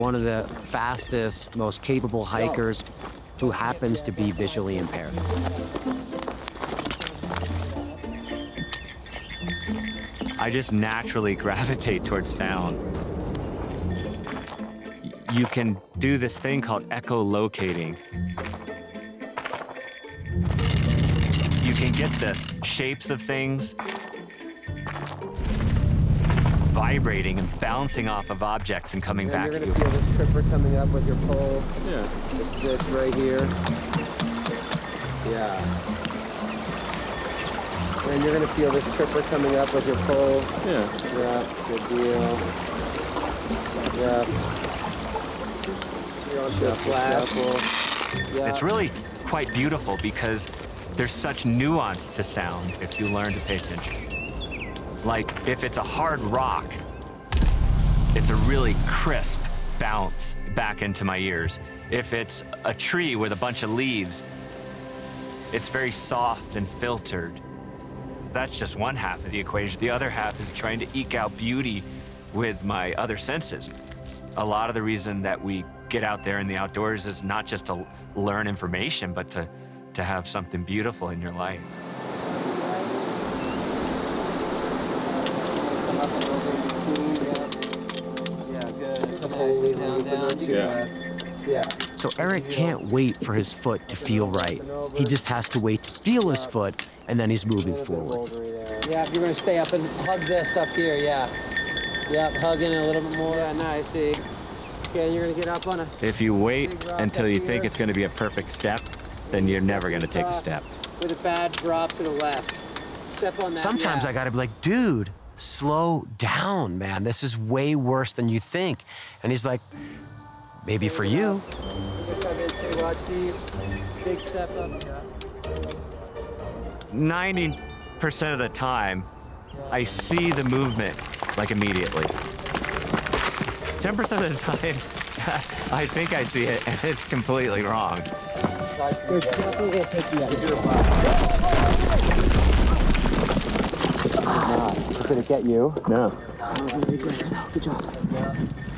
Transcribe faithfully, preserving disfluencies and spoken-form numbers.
One of the fastest, most capable hikers who happens to be visually impaired. I just naturally gravitate towards sound. You can do this thing called echolocating. You can get the shapes of things vibrating and bouncing off of objects and coming And back you're at gonna you. feel this tripper coming up with your pole. Yeah. It's this right here. Yeah. And you're gonna feel this tripper coming up with your pole. Yeah. Yeah, good deal. Yeah. You're onto a flash. Yeah. It's really quite beautiful because there's such nuance to sound if you learn to pay attention. Like, if it's a hard rock, it's a really crisp bounce back into my ears. If it's a tree with a bunch of leaves, it's very soft and filtered. That's just one half of the equation. The other half is trying to eke out beauty with my other senses. A lot of the reason that we get out there in the outdoors is not just to learn information, but to, to have something beautiful in your life. Yeah. Yeah. So Eric can't wait for his foot to feel right. He just has to wait to feel his foot, and then he's moving forward. Yeah, you're gonna stay up and hug this up here, yeah. Yep, hugging it a little bit more. Yeah, nice, see. Okay, you're gonna get up on a... If you wait Big rock until up you think here. it's going to be a perfect step, then you're never going to take a Across step. With a bad drop to the left. Step on that. Sometimes yeah. I gotta be like, dude, slow down, man. This is way worse than you think. And he's like, maybe for you. Come in too, watch these. Big step up. ninety percent of the time, I see the movement, like, immediately. ten percent of the time, I think I see it, and it's completely wrong. There's definitely gonna take you out. Ah, did it get you? No. Good job.